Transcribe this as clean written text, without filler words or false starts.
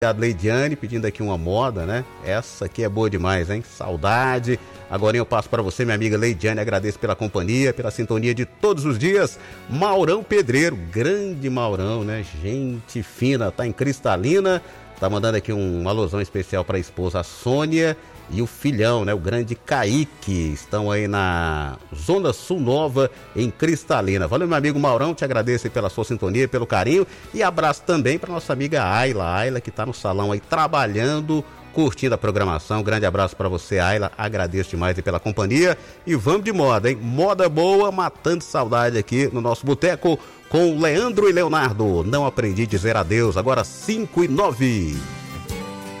Obrigado, Leidiane, pedindo aqui uma moda, né? Essa aqui é boa demais, hein? Saudade. Agora eu passo para você, minha amiga Leidiane, agradeço pela companhia, pela sintonia de todos os dias. Maurão Pedreiro, grande Maurão, né? Gente fina, tá em Cristalina, tá mandando aqui uma alusão especial para a esposa Sônia e o filhão, né? O grande Kaique, estão aí na Zona Sul Nova, em Cristalina. Valeu, meu amigo Maurão, te agradeço pela sua sintonia, pelo carinho, e abraço também para nossa amiga Ayla, que tá no salão aí trabalhando, curtindo a programação. Grande abraço para você, Ayla, agradeço demais aí pela companhia, e vamos de moda, hein? Moda boa, matando saudade aqui no nosso boteco com Leandro e Leonardo. Não aprendi a dizer adeus, agora 5:09.